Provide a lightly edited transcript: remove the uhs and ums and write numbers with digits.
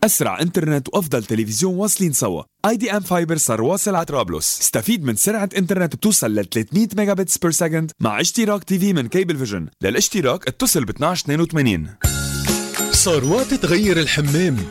أسرع إنترنت وأفضل تلفزيون واصلين سوا. IDM فايبر صار واصل على طرابلس. استفيد من سرعة إنترنت بتوصل ل 300 ميجا بتس بير سكند مع اشتراك تي في من كيبل فيجن. للاشتراك اتصل ب 1282. صار وقت تغير الحمام